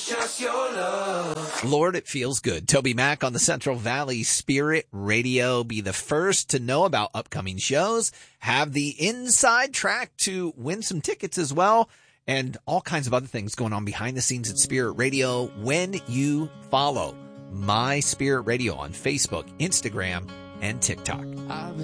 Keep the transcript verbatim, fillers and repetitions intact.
just your love. Lord, it feels good. Toby Mac on the Central Valley Spirit Radio. Be the first to know about upcoming shows. Have the inside track to win some tickets as well. And all kinds of other things going on behind the scenes at Spirit Radio when you follow My Spirit Radio on Facebook, Instagram, and TikTok.